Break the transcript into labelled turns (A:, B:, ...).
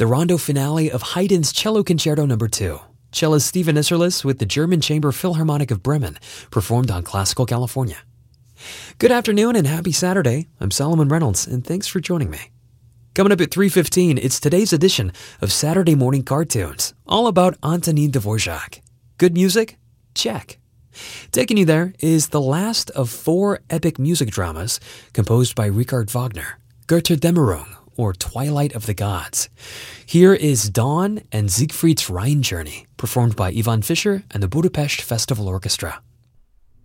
A: the rondo finale of Haydn's Cello Concerto No. 2. Cellist Stephen Isserlis with the German Chamber Philharmonic of Bremen, performed on Classical California. Good afternoon and happy Saturday. I'm Solomon Reynolds, and thanks for joining me. Coming up at 3:15, it's today's edition of Saturday Morning Cartoons, all about Antonin Dvorak. Good music? Check. Taking you there is the last of 4 epic music dramas composed by Richard Wagner, Götterdämmerung, or Twilight of the Gods. Here is Dawn and Siegfried's Rhine Journey, performed by Ivan Fischer and the Budapest Festival Orchestra.